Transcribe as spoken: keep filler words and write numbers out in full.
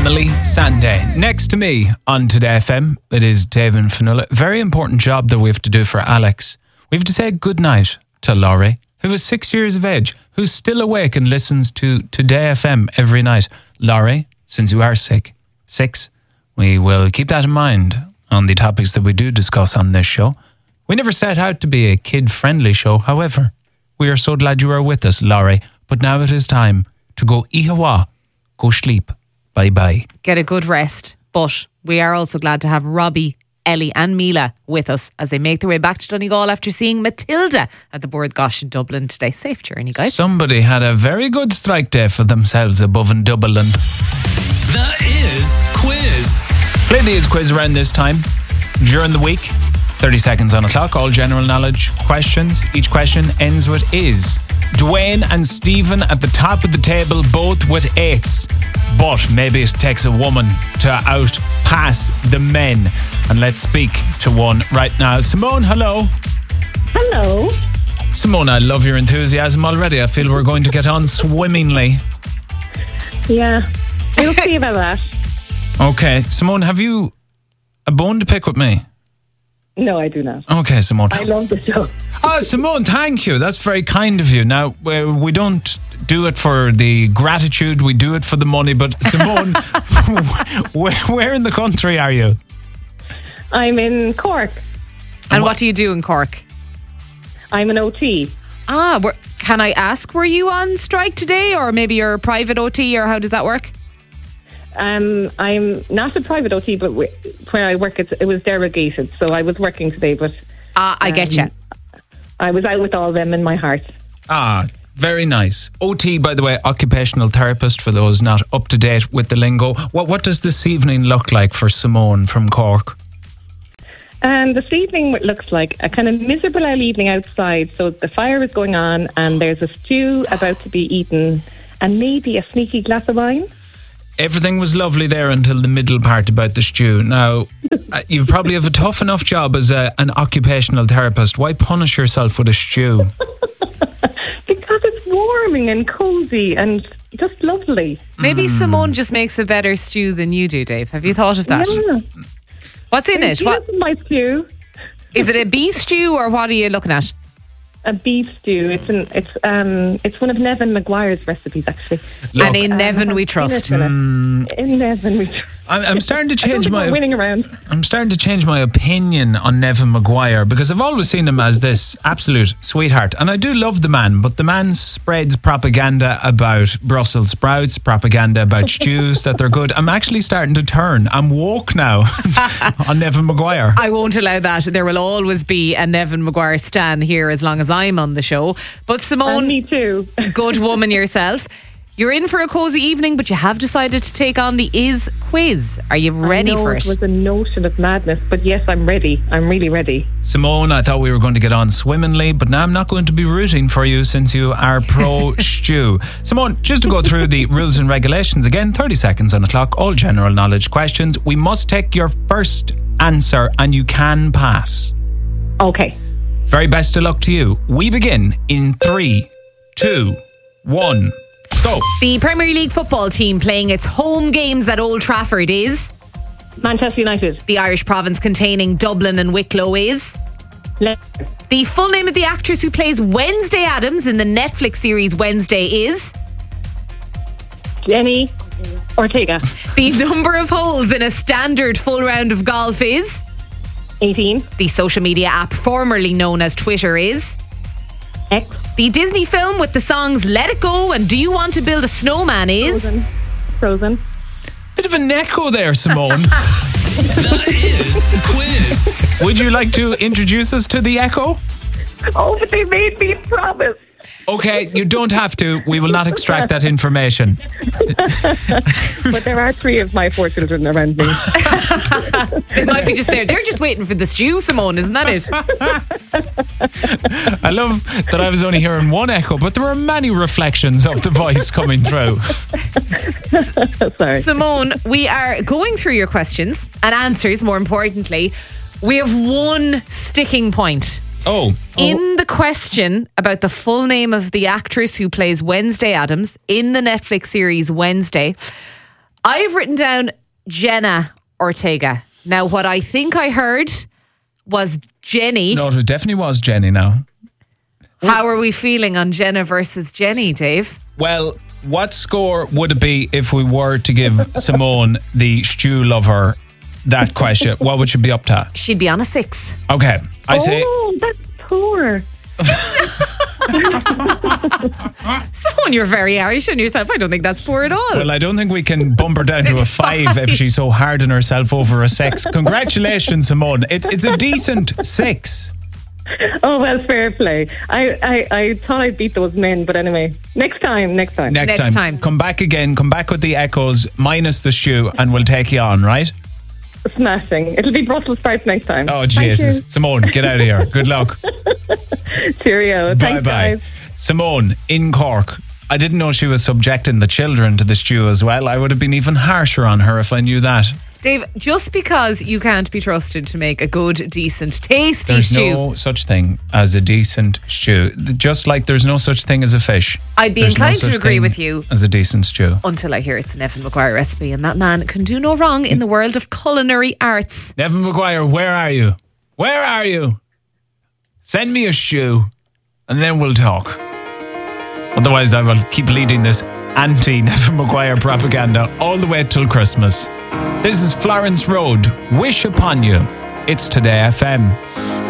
Emily Sandé. Next to me on Today F M, it is Dave and Fionnuala. Very important job that we have to do for Alex. We have to say goodnight to Laurie, who is six years of age, who's still awake and listens to Today F M every night. Laurie, since you are sick, six, we will keep that in mind on the topics that we do discuss on this show. We never set out to be a kid-friendly show, however. We are so glad you are with us, Laurie. But now it is time to go ihawa, go sleep. Bye-bye. Get a good rest. But we are also glad to have Robbie, Ellie and Mila with us as they make their way back to Donegal after seeing Matilda at the Bord Gosh in Dublin today. Safe journey, guys. Somebody had a very good strike day for themselves above in Dublin. The Is Quiz. Play the Is Quiz around this time during the week. thirty seconds on the clock, all general knowledge questions. Each question ends with is. Dwayne and Stephen at the top of the table, both with eights. But maybe it takes a woman to outpass the men. And let's speak to one right now. Simone, hello. Hello. Simone, I love your enthusiasm already. I feel we're going to get on swimmingly. Yeah, we'll see about that. Okay, Simone, have you a bone to pick with me? No, I do not. Okay, Simone. I love the show. Oh, Simone, thank you. That's very kind of you. Now, we we don't do it for the gratitude, we do it for the money. But Simone, where, where in the country are you? I'm in Cork. And, and what, what do you do in Cork? I'm an O T. Ah, were, can I ask, were you on strike today, or maybe you're a private O T, or how does that work? Um, I'm not a private O T, but w- where I work, it, it was derogated. So I was working today, but... Ah, I um, get you. I was out with all of them in my heart. Ah, very nice. O T, by the way, occupational therapist, for those not up to date with the lingo. What, what does this evening look like for Simone from Cork? Um, this evening looks like a kind of miserable early evening outside. So the fire is going on and there's a stew about to be eaten and maybe a sneaky glass of wine. Everything was lovely there until the middle part about the stew. Now, you probably have a tough enough job as a, an occupational therapist. Why punish yourself with a stew? Because it's warming and cosy and just lovely. Maybe mm. Simone just makes a better stew than you do, Dave. Have you thought of that? Yeah. What's in it? What? My stew. Is it a beef stew or what are you looking at? A beef stew. It's an, it's um it's one of Nevin Maguire's recipes, actually. Look, and in um, Nevin we trust. Mm. In Nevin we trust. I'm, I'm starting to change my winning around. I'm starting to change my opinion on Nevin Maguire because I've always seen him as this absolute sweetheart, and I do love the man. But the man spreads propaganda about Brussels sprouts, propaganda about stews that they're good. I'm actually starting to turn. I'm woke now on Nevin Maguire. I won't allow that. There will always be a Nevin Maguire stan here as long as I'm on the show. But Simone, and me too. Good woman yourself. You're in for a cosy evening, but you have decided to take on the Is Quiz. Are you ready I know for it? it? It was a notion of madness, but yes, I'm ready. I'm really ready. Simone, I thought we were going to get on swimmingly, but now I'm not going to be rooting for you since you are pro stew. Simone, just to go through the rules and regulations again, thirty seconds on the clock, all general knowledge questions. We must take your first answer and you can pass. Okay. Very best of luck to you. We begin in three, two, one, go. The Premier League football team playing its home games at Old Trafford is? Manchester United. The Irish province containing Dublin and Wicklow is? Leicester. The full name of the actress who plays Wednesday Addams in the Netflix series Wednesday is? Jenny Ortega. The number of holes in a standard full round of golf is? eighteen. The social media app formerly known as Twitter is? X. The Disney film with the songs Let It Go and Do You Want to Build a Snowman is? Frozen. Frozen. Bit of an echo there, Simone. The Is Quiz. Would you like to introduce us to the echo? Oh, but they made me promise. Okay, you don't have to. We will not extract that information. But there are three of my four children around me. They might be just there. They're just waiting for the stew, Simone, isn't that it? I love that I was only hearing one echo, but there were many reflections of the voice coming through. Sorry. Simone, we are going through your questions and answers, more importantly. We have one sticking point. Oh. In the question about the full name of the actress who plays Wednesday Addams in the Netflix series Wednesday, I've written down Jenna Ortega. Now, what I think I heard was Jenny. No, it definitely was Jenny now. How are we feeling on Jenna versus Jenny, Dave? Well, what score would it be if we were to give Simone, the stew lover, that question? What would she be up to? She'd be on a six. Okay, I say... Oh, that's poor. Someone, you're very Irish on yourself. I don't think that's poor at all. Well, I don't think we can bump her down to a five if she's so hard on herself over a six. Congratulations, Simone. It, it's a decent six. Oh, well, fair play. I, I, I thought I'd beat those men, but anyway. Next time, next time. Next, Next time. time. Come back again. Come back with the echoes minus the stew and we'll take you on, right? Smashing. It'll be Brussels sprouts next time. Oh, Thank Jesus. you. Simone, get out of here. Good luck. Cheerio. Thanks, Bye-bye. guys. Simone, in Cork. I didn't know she was subjecting the children to the stew as well. I would have been even harsher on her if I knew that. Dave, just because you can't be trusted to make a good, decent, tasty There's stew, no such thing as a decent stew. Just like there's no such thing as a fish. I'd be There's inclined no to such agree thing with you. as a decent stew. Until I hear it's an Evan Maguire recipe, and that man can do no wrong in the world of culinary arts. Nevin Maguire, where are you? Where are you? Send me a stew and then we'll talk. Otherwise I will keep leading this anti-Nevin Maguire propaganda all the way till Christmas. This is Florence Road, Wish Upon You. It's Today F M.